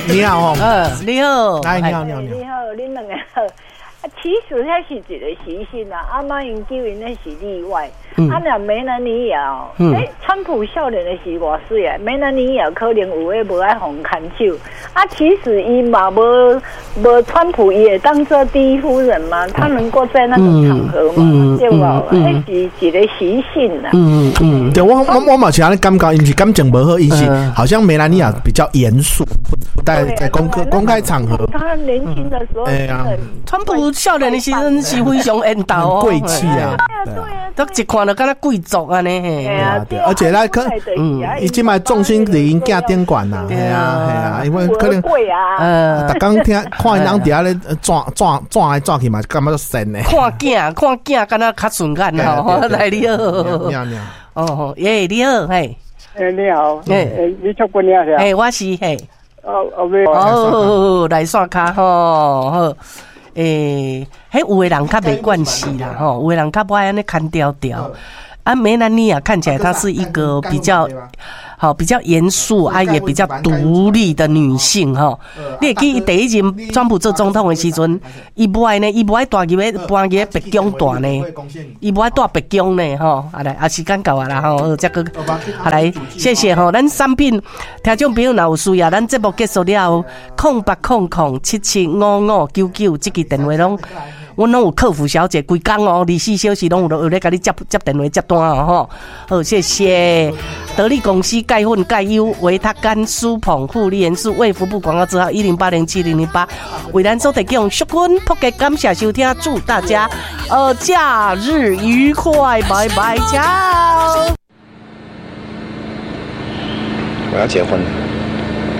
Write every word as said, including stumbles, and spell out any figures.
你好哦， 呃，你好， 来你好你好你好，恁两个好。其实那是一个习性啊，阿妈因叫因那是例外。嗯、啊，若梅兰妮亚，嗯，欸，川普少年的是偌水啊，梅兰妮亚可能有诶无爱互看手。啊，其实伊嘛无无川普也当做第一夫人嘛，他能够在那种场合嘛，嗯、对吧？那、嗯、是一个习性啊。 嗯嗯，对我我我嘛是安尼感觉，因是感情无好，因是好像梅兰妮亚比较严肃，不在在公公开场合。 他年轻的时候，哎呀， 川普少年的时阵是非常缘投哦， 贵气啊， 对啊， 都一看就敢若贵族安尼， 对啊，对， 而且咱可，嗯，伊即卖重心伫因囝顶管呐，系啊系啊，因为可能贵啊， 呃，逐工听看因人伫遐咧转转转来转去嘛，感觉都神呢。 看囝看囝，敢若较顺眼吼，来你好， 你好你好， 哦，耶你好，嘿， 诶你好，诶你出过年是？ 嘿，我是嘿， 哦哦没哦，来刷卡吼，好。诶，迄有的人较没关系啦，吼，有的人较不爱安尼看调调。啊，梅兰妮亚看起来她是一个比较，好比较严肃啊，也比较独立的女性哈。你会记伊第一任川普做总统的时阵，伊不爱呢，伊不爱住入咧搬入白宫住呢，伊不爱住白宫呢，吼。啊来，啊时间到啊啦，吼，这个啊来，谢谢吼，咱产品听众朋友若有需要，咱节目结束了后，空八空空七七五五九九，这个电话拢。阮拢有客服小姐，规工哦，二十四小时拢有有咧甲你接接电话接单哦吼。好，谢谢得力公司钙粉钙优维他甘舒捧护理元素卫福部广告字号一零八零七零零八，为咱所提供淑坤扑给感谢收听，祝大家呃假日愉快，拜拜，ciao。 我要结婚了。